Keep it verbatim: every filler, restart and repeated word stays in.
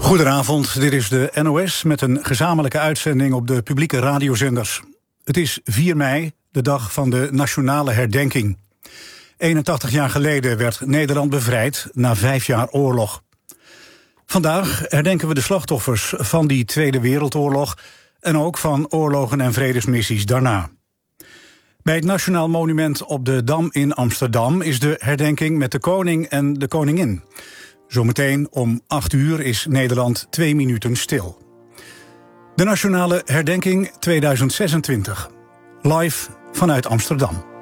Goedenavond, dit is de N O S met een gezamenlijke uitzending op de publieke radiozenders. Het is vier mei, de dag van de nationale herdenking. eenentachtig jaar geleden werd Nederland bevrijd na vijf jaar oorlog. Vandaag herdenken we de slachtoffers van die Tweede Wereldoorlog en ook van oorlogen en vredesmissies daarna. Bij het Nationaal Monument op de Dam in Amsterdam is de herdenking met de koning en de koningin. Zometeen om acht uur is Nederland twee minuten stil. De Nationale Herdenking tweeduizend zesentwintig. Live vanuit Amsterdam.